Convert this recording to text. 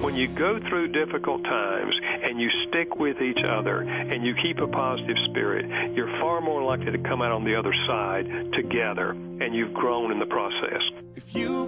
when you go through difficult times and you stick with each other and you keep a positive spirit, you're far more likely to come out on the other side together, and you've grown in the process. If you